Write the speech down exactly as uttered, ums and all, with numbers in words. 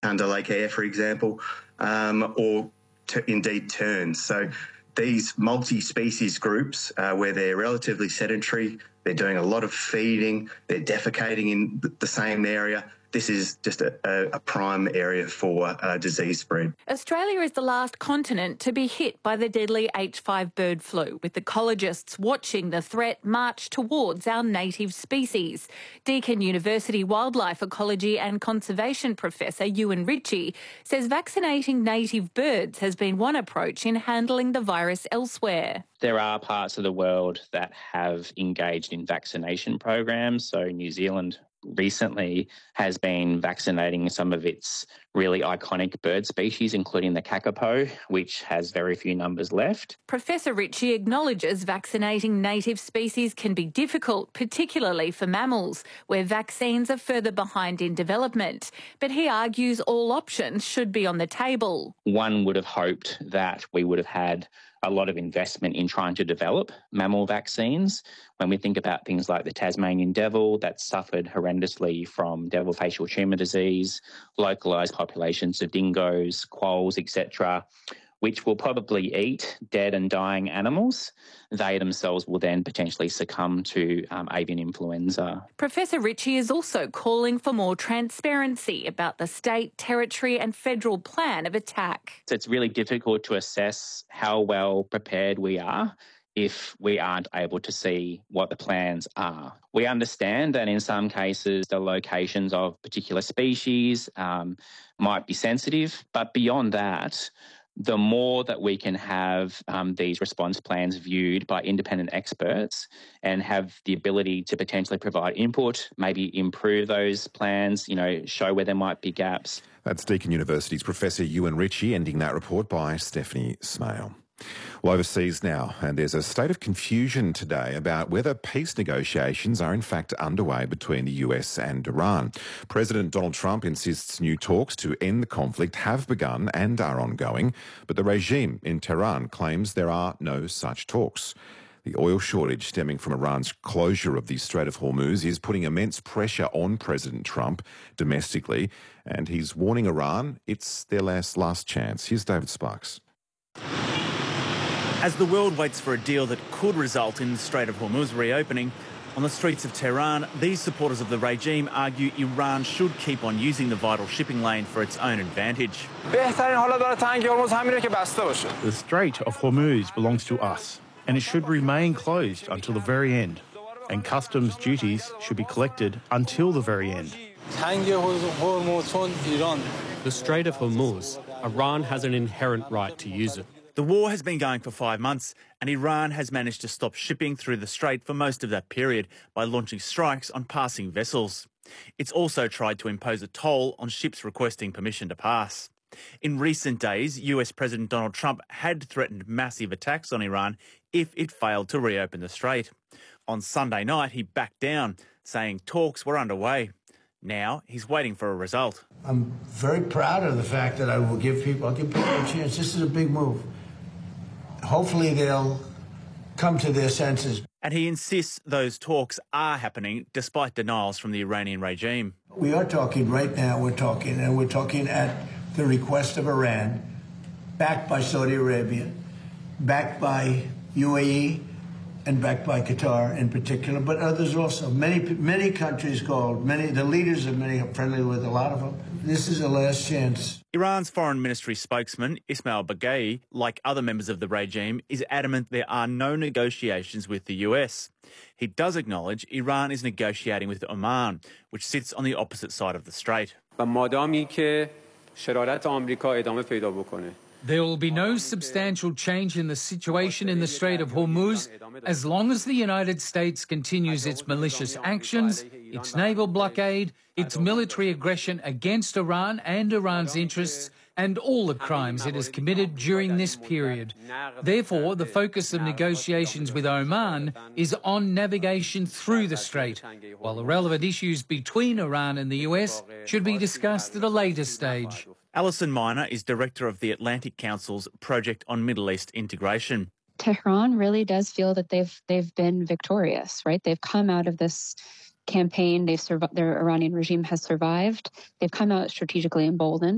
under Lake Eyre, for example, um, or t- indeed terns. So these multi-species groups, uh, where they're relatively sedentary, they're doing a lot of feeding, they're defecating in the same area. This is just a, a, a prime area for uh, disease spread. Australia is the last continent to be hit by the deadly H five bird flu, with ecologists watching the threat march towards our native species. Deakin University wildlife ecology and conservation professor Ewan Ritchie says vaccinating native birds has been one approach in handling the virus elsewhere. There are parts of the world that have engaged in vaccination programs. So New Zealand recently has been vaccinating some of its really iconic bird species, including the kakapo, which has very few numbers left. Professor Ritchie acknowledges vaccinating native species can be difficult, particularly for mammals, where vaccines are further behind in development. But he argues all options should be on the table. One would have hoped that we would have had a lot of investment in trying to develop mammal vaccines. When we think about things like the Tasmanian devil that suffered horrendously from devil facial tumour disease, localised populations of dingoes, quolls, et cetera, which will probably eat dead and dying animals. They themselves will then potentially succumb to um, avian influenza. Professor Ritchie is also calling for more transparency about the state, territory and federal plan of attack. It's really difficult to assess how well prepared we are if we aren't able to see what the plans are. We understand that in some cases the locations of particular species um, might be sensitive, but beyond that, the more that we can have um, these response plans viewed by independent experts and have the ability to potentially provide input, maybe improve those plans, you know, show where there might be gaps. That's Deakin University's Professor Ewan Ritchie, ending that report by Stephanie Smale. Well, overseas now, and there's a state of confusion today about whether peace negotiations are in fact underway between the U S and Iran. President Donald Trump insists new talks to end the conflict have begun and are ongoing, but the regime in Tehran claims there are no such talks. The oil shortage stemming from Iran's closure of the Strait of Hormuz is putting immense pressure on President Trump domestically, and he's warning Iran it's their last, last chance. Here's David Sparks. As the world waits for a deal that could result in the Strait of Hormuz reopening, on the streets of Tehran, these supporters of the regime argue Iran should keep on using the vital shipping lane for its own advantage. The Strait of Hormuz belongs to us, and it should remain closed until the very end. And customs duties should be collected until the very end. The Strait of Hormuz, Iran has an inherent right to use it. The war has been going for five months, and Iran has managed to stop shipping through the strait for most of that period by launching strikes on passing vessels. It's also tried to impose a toll on ships requesting permission to pass. In recent days, U S President Donald Trump had threatened massive attacks on Iran if it failed to reopen the strait. On Sunday night, he backed down, saying talks were underway. Now he's waiting for a result. I'm very proud of the fact that I will give people, I'll give people a chance. This is a big move. Hopefully they'll come to their senses. And he insists those talks are happening despite denials from the Iranian regime. We are talking right now, we're talking, and we're talking at the request of Iran, backed by Saudi Arabia, backed by U A E, and backed by Qatar in particular, but others also. Many many countries called, many the leaders of many are friendly with a lot of them. This is a last chance. Iran's foreign ministry spokesman, Ismail Baghei, like other members of the regime, is adamant there are no negotiations with the U S. He does acknowledge Iran is negotiating with Oman, which sits on the opposite side of the strait. There will be no substantial change in the situation in the Strait of Hormuz as long as the United States continues its malicious actions, its naval blockade, its military aggression against Iran and Iran's interests, and all the crimes it has committed during this period. Therefore, the focus of negotiations with Oman is on navigation through the strait, while the relevant issues between Iran and the U S should be discussed at a later stage. Alison Miner is director of the Atlantic Council's Project on Middle East Integration. Tehran really does feel that they've they've been victorious, right? They've come out of this campaign. They've survived. Their Iranian regime has survived. They've come out strategically emboldened.